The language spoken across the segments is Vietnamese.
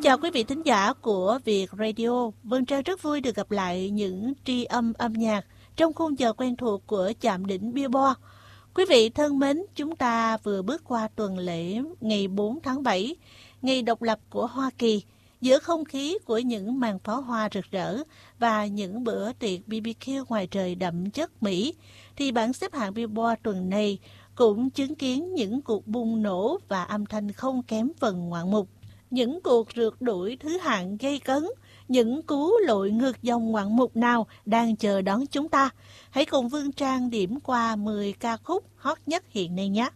chào quý vị thính giả của Việt Radio. Vân Trang rất vui được gặp lại những tri âm âm nhạc trong khung giờ quen thuộc của Chạm Đỉnh Billboard. Quý vị thân mến, chúng ta vừa bước qua tuần lễ ngày 4 tháng 7, ngày độc lập của Hoa Kỳ. Giữa không khí của những màn pháo hoa rực rỡ và những bữa tiệc BBQ ngoài trời đậm chất Mỹ, thì bảng xếp hạng Billboard tuần này cũng chứng kiến những cuộc bùng nổ và âm thanh không kém phần ngoạn mục. Những cuộc rượt đuổi thứ hạng gây cấn, những cú lội ngược dòng ngoạn mục nào đang chờ đón chúng ta. Hãy cùng Vương Trang điểm qua 10 ca khúc hot nhất hiện nay nhé.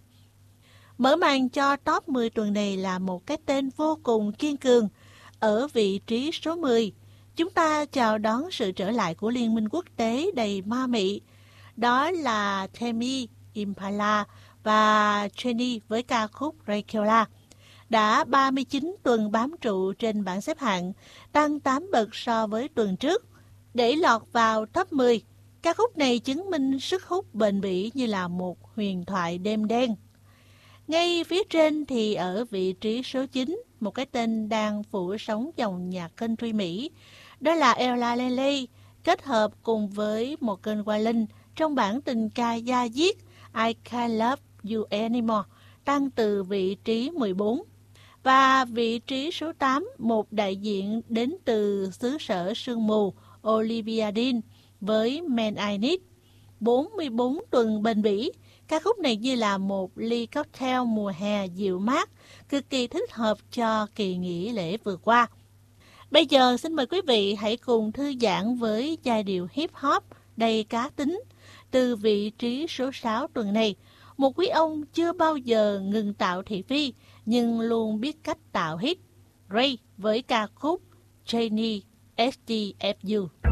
Mở màn cho top 10 tuần này là một cái tên vô cùng kiên cường. Ở vị trí số 10, chúng ta chào đón sự trở lại của Liên minh quốc tế đầy ma mị. Đó là Tame Impala và Jenny với ca khúc Dracula. Đã 39 tuần bám trụ trên bảng xếp hạng, tăng 8 bậc so với tuần trước. Để lọt vào top 10, ca khúc này chứng minh sức hút bền bỉ như là một huyền thoại đêm đen. Ngay phía trên thì ở vị trí số 9, một cái tên đang phủ sóng dòng nhạc country Mỹ. Đó là Ella Lele, kết hợp cùng với Morgan Wallen trong bản tình ca da diết I Can't Love You Anymore, tăng từ vị trí 14. Và vị trí số 8, một đại diện đến từ xứ sở sương mù, Olivia Dean với Man I Need. 44 tuần bền bỉ, ca khúc này như là một ly cocktail mùa hè dịu mát, cực kỳ thích hợp cho kỳ nghỉ lễ vừa qua. Bây giờ xin mời quý vị hãy cùng thư giãn với giai điệu hip hop đầy cá tính từ vị trí số 6 tuần này. Một quý ông chưa bao giờ ngừng tạo thị phi, nhưng luôn biết cách tạo hit. Ray với ca khúc Jenny STFU.